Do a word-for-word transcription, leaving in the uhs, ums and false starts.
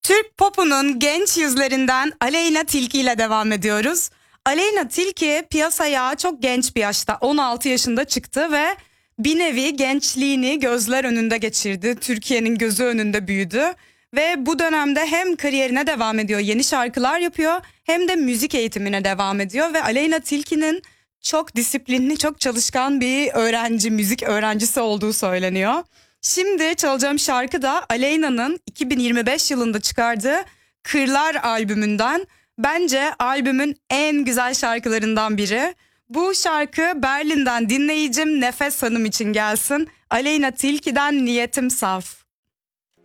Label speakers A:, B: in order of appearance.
A: Türk popunun genç yüzlerinden Aleyna Tilki ile devam ediyoruz. Aleyna Tilki piyasaya çok genç bir yaşta on altı yaşında çıktı ve bir nevi gençliğini gözler önünde geçirdi. Türkiye'nin gözü önünde büyüdü ve bu dönemde hem kariyerine devam ediyor, yeni şarkılar yapıyor, hem de müzik eğitimine devam ediyor ve Aleyna Tilki'nin çok disiplinli, çok çalışkan bir öğrenci, müzik öğrencisi olduğu söyleniyor. Şimdi çalacağım şarkı da Aleyna'nın iki bin yirmi beş yılında çıkardığı Kırlar albümünden. Bence albümün en güzel şarkılarından biri. Bu şarkı Berlin'den dinleyicim Nefes Hanım için gelsin. Aleyna Tilki'den Niyetim Saf.